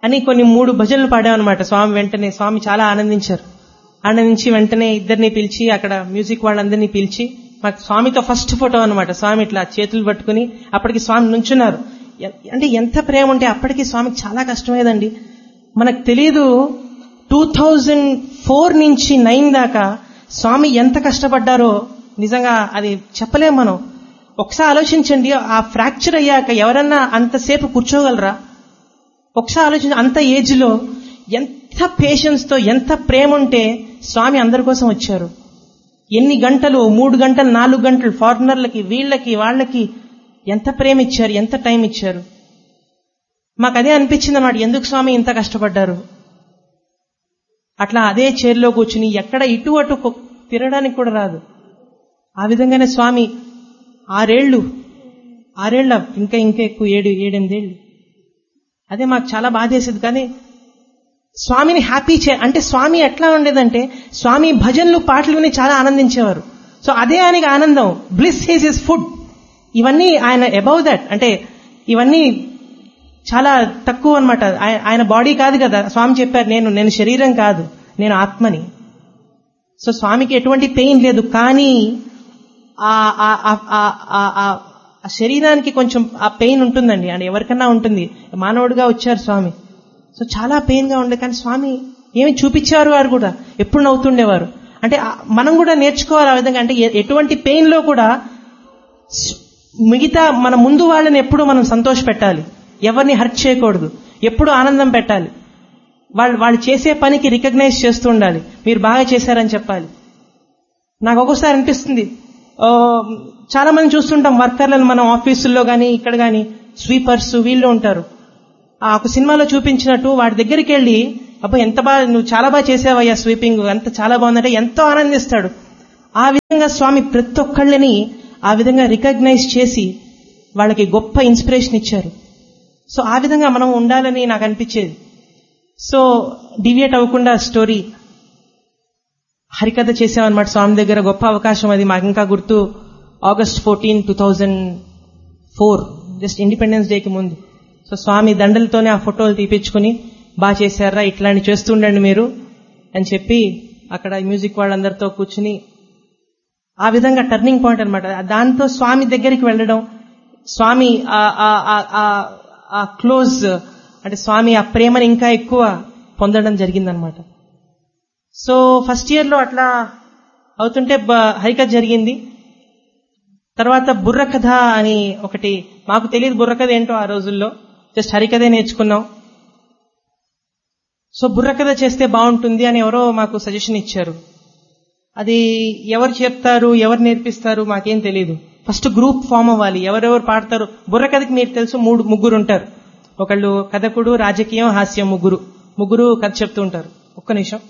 అని కొన్ని 3 భజనలు పాడామన్నమాట. స్వామి చాలా ఆనందించారు. ఆనందించి వెంటనే ఇద్దరిని పిలిచి, అక్కడ మ్యూజిక్ వాళ్ళందరినీ పిలిచి, మాకు స్వామితో ఫస్ట్ ఫోటో అనమాట. స్వామి ఇట్లా చేతులు పట్టుకుని, అప్పటికి స్వామి నుంచున్నారు. అంటే ఎంత ప్రేమ ఉంటే అప్పటికి స్వామికి చాలా కష్టమేదండి. మనకు తెలియదు 2004 నుంచి 9 దాకా స్వామి ఎంత కష్టపడ్డారో నిజంగా అది చెప్పలేం మనం. ఒకసారి ఆలోచించండి, ఆ ఫ్రాక్చర్ అయ్యాక ఎవరన్నా అంతసేపు కూర్చోగలరా? ఒకసారి ఆలోచించి, అంత ఏజ్ లో ఎంత పేషెన్స్ తో, ఎంత ప్రేమ ఉంటే స్వామి అందరి కోసం వచ్చారు. ఎన్ని గంటలు, 3 గంటలు 4 గంటలు ఫారినర్లకి, వీళ్ళకి వాళ్ళకి ఎంత ప్రేమ ఇచ్చారు, ఎంత టైం ఇచ్చారు. మాకు అదే అనిపించింది అన్నమాట, ఎందుకు స్వామి ఇంత కష్టపడ్డారు. అట్లా అదే చైర్లో కూర్చుని ఎక్కడ ఇటు అటు తిరగడానికి కూడా రాదు. ఆ విధంగానే స్వామి 6 ఏళ్ళ ఇంకా ఎక్కువ 7-8 ఏళ్ళు. అదే మాకు చాలా బాధేసేది. కానీ స్వామిని హ్యాపీ అంటే స్వామి ఎట్లా ఉండేదంటే, స్వామి భజనలు పాటలు విని చాలా ఆనందించేవారు. సో అదే ఆయనకి ఆనందం. Bliss is his food. ఇవన్నీ ఆయన అబౌవ్ దట్, అంటే ఇవన్నీ చాలా తక్కువ అన్నమాట. ఆయన బాడీ కాదు కదా. స్వామి చెప్పారు, నేను శరీరం కాదు, నేను ఆత్మని. సో స్వామికి ఎటువంటి పెయిన్ లేదు. కానీ ఆ శరీరానికి కొంచెం ఆ పెయిన్ ఉంటుందండి. అంటే ఎవరికన్నా ఉంటుంది. మానవుడిగా వచ్చారు స్వామి, సో చాలా పెయిన్ గా ఉండే. కానీ స్వామి ఏమి చూపించారు, వారు కూడా ఎప్పుడు నవ్వుతుండేవారు. అంటే మనం కూడా నేర్చుకోవాలి ఆ విధంగా. అంటే ఎటువంటి పెయిన్ లో కూడా మిగతా మన ముందు వాళ్ళని ఎప్పుడు మనం సంతోష పెట్టాలి, ఎవరిని హర్ట్ చేయకూడదు, ఎప్పుడు ఆనందం పెట్టాలి. వాళ్ళు చేసే పనికి రికగ్నైజ్ చేస్తూ ఉండాలి, మీరు బాగా చేశారని చెప్పాలి. నాకు ఒక్కోసారి అనిపిస్తుంది, చాలా మంది చూస్తుంటాం వర్కర్లను మనం ఆఫీసుల్లో కానీ ఇక్కడ కానీ, స్వీపర్స్ వీళ్ళు ఉంటారు. ఒక సినిమాలో చూపించినట్టు వాడి దగ్గరికి వెళ్ళి, అబ్బా ఎంత బాగా, నువ్వు చాలా బాగా చేసావయ్యా స్వీపింగ్, అంత చాలా బాగుందంటే ఎంతో ఆనందిస్తాడు. ఆ విధంగా స్వామి ప్రతి ఒక్కళ్ళని ఆ విధంగా రికగ్నైజ్ చేసి వాళ్ళకి గొప్ప ఇన్స్పిరేషన్ ఇచ్చారు. సో ఆ విధంగా మనం ఉండాలని నాకు అనిపించేది. సో డివియేట్ అవ్వకుండా స్టోరీ హరికథ చేసామన్నమాట స్వామి దగ్గర. గొప్ప అవకాశం అది మాకు ఇంకా గుర్తు. August 14, 2004, జస్ట్ ఇండిపెండెన్స్ డేకి ముందు. సో స్వామి దండలతోనే ఆ ఫోటోలు తీపించుకుని, బాగా చేశారా, ఇట్లాంటి చేస్తుండండి మీరు అని చెప్పి అక్కడ మ్యూజిక్ వాళ్ళందరితో కూర్చుని, ఆ విధంగా టర్నింగ్ పాయింట్ అనమాట. దాంతో స్వామి దగ్గరికి వెళ్ళడం, స్వామి ఆ క్లోజ్, అంటే స్వామి ఆ ప్రేమని ఇంకా ఎక్కువ పొందడం జరిగిందనమాట. సో ఫస్ట్ ఇయర్ లో అట్లా అవుతుంటే హరికథ జరిగింది. తర్వాత బుర్రకథ అని ఒకటి, మాకు తెలియదు బుర్రకథ ఏంటో ఆ రోజుల్లో, జస్ట్ హరికథే నేర్చుకున్నాం. సో బుర్రకథ చేస్తే బాగుంటుంది అని ఎవరో మాకు సజెషన్ ఇచ్చారు. అది ఎవరు చెప్తారు, ఎవరు నేర్పిస్తారు మాకేం తెలియదు. ఫస్ట్ గ్రూప్ ఫామ్ అవ్వాలి, ఎవరెవరు పాడతారు. బుర్రకథకి మీరు తెలుసు, 3 ఉంటారు. ఒకళ్ళు కథకుడు, రాజకీయం, హాస్యం, ముగ్గురు కథ చెప్తూ ఉంటారు. ఒక్క నిమిషం.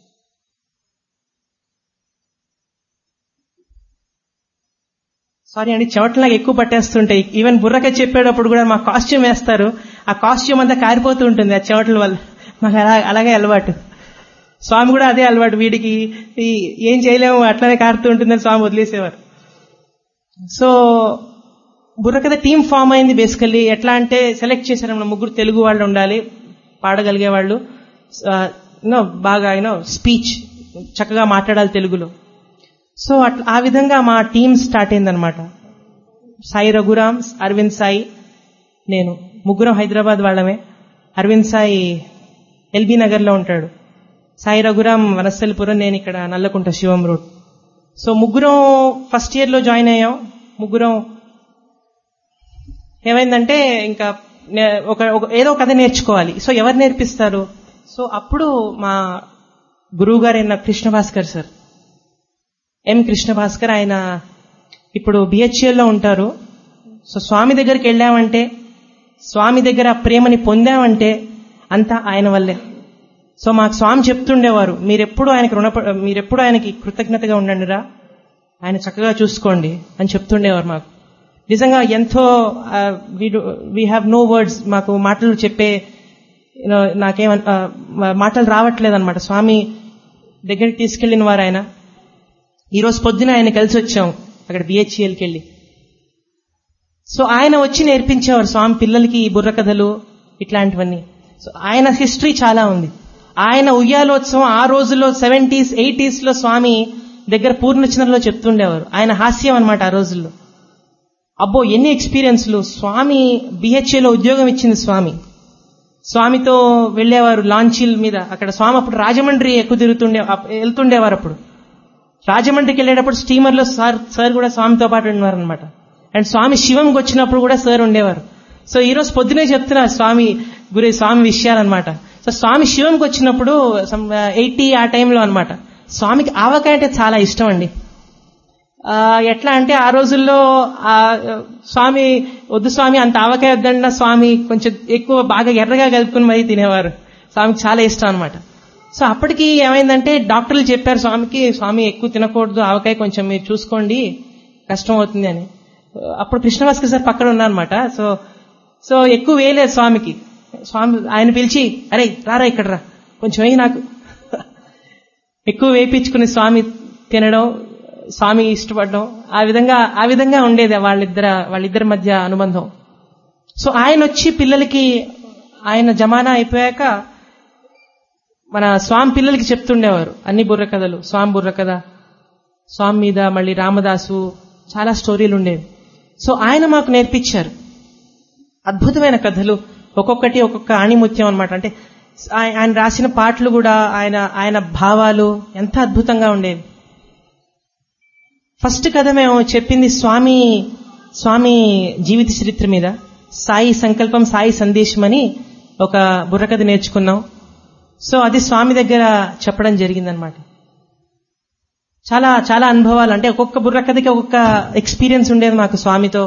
సారీ అండి, చెవట్లాగా ఎక్కువ పట్టేస్తుంటాయి. ఈవెన్ బుర్రకథ చెప్పేటప్పుడు కూడా మా కాస్ట్యూమ్ వేస్తారు, ఆ కాస్ట్యూమ్ అంతా కారిపోతూ ఉంటుంది ఆ చెవట్ల వల్ల. మాకు అలాగే అలవాటు. స్వామి కూడా అదే అలవాటు, వీడికి ఏం చేయలేము అట్లానే కారుతూ ఉంటుందని స్వామి వదిలేసేవారు. సో బుర్రకథ టీమ్ ఫామ్ అయింది. బేసికల్లీ ఎట్లా అంటే సెలెక్ట్ చేశారు, 3 తెలుగు వాళ్ళు ఉండాలి, పాడగలిగే వాళ్ళు, బాగా స్పీచ్ చక్కగా మాట్లాడాలి తెలుగులో. సో అట్లా ఆ విధంగా మా టీమ్ స్టార్ట్ అయిందనమాట. సాయి రఘురామ్, అరవింద్ సాయి, నేను, 3 హైదరాబాద్ వాళ్ళమే. అరవింద్ సాయి ఎల్బీ నగర్ లో ఉంటాడు, సాయి రఘురామ్ వనస్థలిపురం, నేను ఇక్కడ నల్లకుంట శివం రోడ్. సో 3 ఫస్ట్ ఇయర్ లో జాయిన్ అయ్యాం. 3 ఏమైందంటే ఇంకా ఏదో కథ నేర్చుకోవాలి. సో ఎవరు నేర్పిస్తారు? సో అప్పుడు మా గురువు గారైన కృష్ణ భాస్కర్ సార్, ఎం కృష్ణ భాస్కర్, ఆయన ఇప్పుడు BHEL లో ఉంటారు. సో స్వామి దగ్గరికి వెళ్ళామంటే, స్వామి దగ్గర ప్రేమని పొందామంటే అంతా ఆయన వల్లే. సో మాకు స్వామి చెప్తుండేవారు, మీరెప్పుడు ఆయనకి కృతజ్ఞతగా ఉండండిరా, ఆయన చక్కగా చూసుకోండి అని చెప్తుండేవారు మాకు. నిజంగా ఎంతో వీ హ్యావ్ నో వర్డ్స్, మాకు మాటలు చెప్పే మాటలు రావట్లేదు అనమాట. స్వామి దగ్గరికి తీసుకెళ్లిన వారు ఆయన. ఈరోజు పొద్దున ఆయన కలిసి వచ్చాం అక్కడ BHELకి వెళ్ళి. సో ఆయన వచ్చి నేర్పించేవారు స్వామి పిల్లలకి ఈ బుర్రకథలు ఇట్లాంటివన్నీ. సో ఆయన హిస్టరీ చాలా ఉంది. ఆయన ఉయ్యాలోత్సవం ఆ రోజుల్లో 70s 80s లో స్వామి దగ్గర పూర్ణచంద్రలో చెప్తుండేవారు. ఆయన హాస్యం అన్నమాట ఆ రోజుల్లో. అబ్బో ఎన్ని ఎక్స్పీరియన్స్లు. స్వామి బిహెచ్ఏలో ఉద్యోగం ఇచ్చింది స్వామితో వెళ్లేవారు లాంచీల మీద. అక్కడ స్వామి అప్పుడు రాజమండ్రి ఎక్కువ వెళ్తుండేవారు. అప్పుడు రాజమండ్రికి వెళ్ళేటప్పుడు స్టీమర్లో సార్ కూడా స్వామితో పాటు ఉండేవారు అనమాట. అండ్ స్వామి శివంకి వచ్చినప్పుడు కూడా సార్ ఉండేవారు. సో ఈ రోజు పొద్దునే చెప్తున్నారు స్వామి విషయాలన్నమాట. సో స్వామి శివంకి వచ్చినప్పుడు 80 ఆ టైంలో అనమాట. స్వామికి ఆవకాయ అంటే చాలా ఇష్టం అండి. ఎట్లా అంటే ఆ రోజుల్లో స్వామి వద్దు స్వామి అంత ఆవకాయ వద్దన్న స్వామి కొంచెం ఎక్కువ బాగా ఎర్రగా కలుపుకుని మరీ తినేవారు. స్వామికి చాలా ఇష్టం అనమాట. సో అప్పటికి ఏమైందంటే డాక్టర్లు చెప్పారు స్వామి ఎక్కువ తినకూడదు, ఆవకాయ కొంచెం మీరు చూసుకోండి, కష్టం అవుతుంది అని. అప్పుడు కృష్ణభాస్కర్ సార్ పక్కన ఉన్నారనమాట. సో ఎక్కువ వేయలేదు స్వామికి. స్వామి ఆయన పిలిచి అరే రారా ఇక్కడ రా కొంచెం వేయి నాకు ఎక్కువ వేయించుకుని స్వామి తినడం, స్వామి ఇష్టపడడం, ఆ విధంగా ఉండేది వాళ్ళిద్దరి మధ్య అనుబంధం. సో ఆయన వచ్చి పిల్లలకి ఆయన జమానా అయిపోయాక మన స్వామి పిల్లలకి చెప్తుండేవారు అన్ని బుర్రకథలు. స్వామి బుర్రకథ, స్వామి మీద మళ్ళీ రామదాసు, చాలా స్టోరీలు ఉండేవి. సో ఆయన మాకు నేర్పించారు అద్భుతమైన కథలు, ఒక్కొక్కటి ఒక్కొక్క ఆణిముత్యం అనమాట. అంటే ఆయన రాసిన పాటలు కూడా ఆయన భావాలు ఎంత అద్భుతంగా ఉండేవి. ఫస్ట్ కథ మేము చెప్పింది స్వామి జీవిత చరిత్ర మీద. సాయి సంకల్పం సాయి సందేశం అని ఒక బుర్రకథ నేర్చుకున్నాం. సో అది స్వామి దగ్గర చెప్పడం జరిగిందనమాట. చాలా చాలా అనుభవాలు, అంటే ఒక్కొక్క బుర్రకథకి ఒక్కొక్క ఎక్స్పీరియన్స్ ఉండేది మాకు స్వామితో.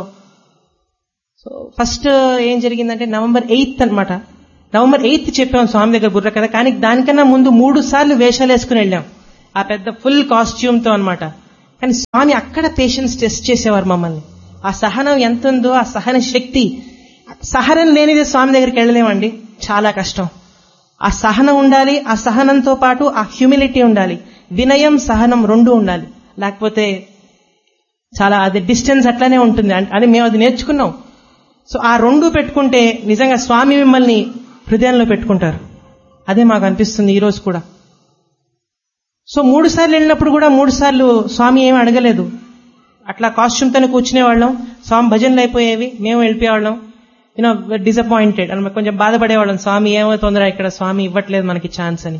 సో ఫస్ట్ ఏం జరిగిందంటే November 8th అనమాట. November 8th చెప్పాం స్వామి దగ్గర బుర్రకథ. కానీ దానికన్నా ముందు 3 సార్లు వేషాలు వేసుకుని వెళ్ళాం ఆ పెద్ద ఫుల్ కాస్ట్యూమ్తో అనమాట. కానీ స్వామి అక్కడ పేషెన్స్ టెస్ట్ చేసేవారు మమ్మల్ని. ఆ సహనం ఎంత ఉందో, ఆ సహన శక్తి, సహనం లేనిదే స్వామి దగ్గరికి వెళ్ళలేమండి, చాలా కష్టం. ఆ సహనం ఉండాలి, ఆ సహనంతో పాటు ఆ హ్యూమిలిటీ ఉండాలి, వినయం సహనం 2 ఉండాలి. లేకపోతే చాలా అది డిస్టెన్స్ అట్లానే ఉంటుంది అని మేము అది నేర్చుకున్నాం. సో ఆ 2 పెట్టుకుంటే నిజంగా స్వామి మిమ్మల్ని హృదయంలో పెట్టుకుంటారు. అదే మాకు అనిపిస్తుంది ఈ రోజు కూడా. సో 3 సార్లు వెళ్ళినప్పుడు కూడా 3 సార్లు స్వామి ఏమి అడగలేదు. అట్లా కాస్ట్యూమ్తోనే కూర్చునేవాళ్ళం. స్వామి భజనలు అయిపోయేవి, మేము వెళ్ళిపోయేవాళ్ళం. డిసప్పాయింటెడ్ అని కొంచెం బాధపడేవాళ్ళం, స్వామి ఏమవుతుందిరా ఇక్కడ, స్వామి ఇవ్వట్లేదు మనకి ఛాన్స్ అని.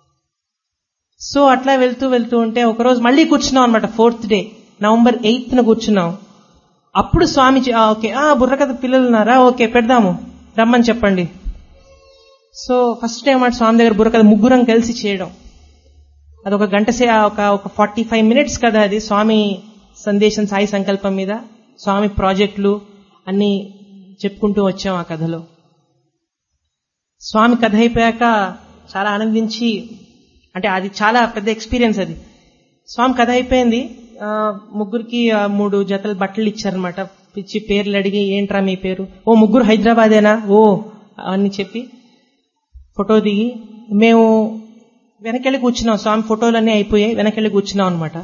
సో అట్లా వెళ్తూ ఉంటే ఒకరోజు మళ్ళీ కూర్చున్నాం అనమాట. 4th డే November 8th కూర్చున్నాం. అప్పుడు స్వామి ఓకే బుర్రకథ పిల్లలు ఉన్నారా, ఓకే పెడదాము, రమ్మని చెప్పండి. సో ఫస్ట్ టైం మాట స్వామి దగ్గర బుర్రకథ ముగ్గురం కలిసి చేయడం. అదొక గంట ఒక 45 minutes కదా అది. స్వామి సందేశం సాయి సంకల్పం మీద స్వామి ప్రాజెక్టులు అన్ని చెప్పుకుంటూ వచ్చాం ఆ కథలో. స్వామి కథ అయిపోయాక చాలా ఆనందించి, అంటే అది చాలా పెద్ద ఎక్స్పీరియన్స్ అది. స్వామి కథ అయిపోయింది, ముగ్గురికి 3 జతల బట్టలు ఇచ్చారనమాట. పిచ్చి పేర్లు అడిగి ఏంట్రా మీ పేరు, ఓ ముగ్గురు హైదరాబాదేనా, ఓ అని చెప్పి ఫోటో దిగి మేము వెనకెళ్ళి కూర్చున్నాం. స్వామి ఫోటోలన్నీ అయిపోయాయి, వెనకెళ్ళి కూర్చున్నాం అనమాట.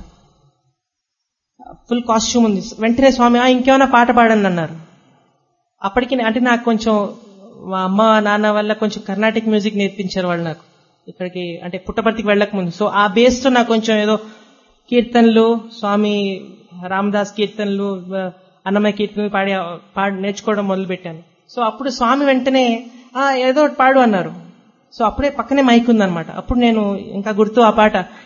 ఫుల్ కాస్ట్యూమ్ ఉంది. వెంటనే స్వామి ఇంకేమైనా పాట పాడండి అన్నారు. అప్పటికి అంటే నాకు కొంచెం మా అమ్మ నాన్న వల్ల కొంచెం కర్ణాటిక్ మ్యూజిక్ నేర్పించారు వాళ్ళు నాకు ఇక్కడికి, అంటే పుట్టపర్తికి వెళ్ళక ముందు. సో ఆ బేస్ తో నాకు కొంచెం ఏదో కీర్తనలు, స్వామి రామదాస్ కీర్తనలు, అన్నమయ్య కీర్తనలు పాడి నేర్చుకోవడం మొదలు పెట్టాను. సో అప్పుడు స్వామి వెంటనే ఏదో పాడు అన్నారు. సో అప్పుడే పక్కనే మైక్ ఉందనమాట. అప్పుడు నేను ఇంకా గుర్తు ఆ పాట